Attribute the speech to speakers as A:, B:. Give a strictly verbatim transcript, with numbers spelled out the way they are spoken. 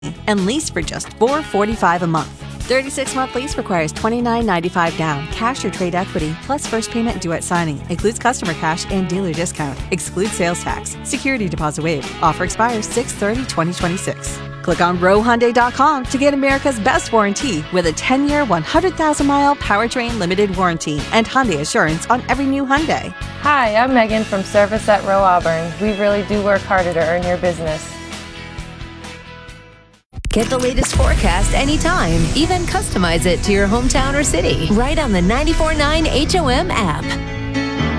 A: and lease for just four dollars and forty-five cents a month. thirty-six month lease requires twenty-nine ninety-five down, cash or trade equity, plus first payment due at signing. Includes customer cash and dealer discount. Excludes sales tax. Security deposit waived. Offer expires six thirty twenty twenty-six. Click on row hyundai dot com to get America's best warranty with a ten year, one hundred thousand mile powertrain limited warranty and Hyundai Assurance on every new Hyundai.
B: Hi, I'm Megan from Service at Row Auburn. We really do work harder to earn your business.
C: Get the latest forecast anytime. Even customize it to your hometown or city. Right on the ninety-four point nine H O M app.